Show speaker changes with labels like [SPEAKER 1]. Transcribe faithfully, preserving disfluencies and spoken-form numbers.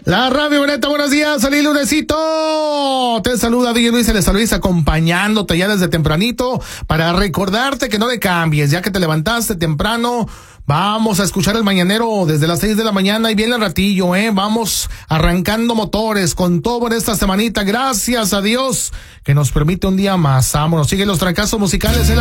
[SPEAKER 1] La Radio Boneta, buenos días, feliz lunesito. Te saluda D J Luis, el Luis, acompañándote ya desde tempranito para recordarte que no le cambies, ya que te levantaste temprano. Vamos a escuchar el mañanero desde las seis de la mañana y viene el ratillo, eh. Vamos arrancando motores con todo en esta semanita. Gracias a Dios que nos permite un día más. Vámonos, sigue los trancazos musicales en la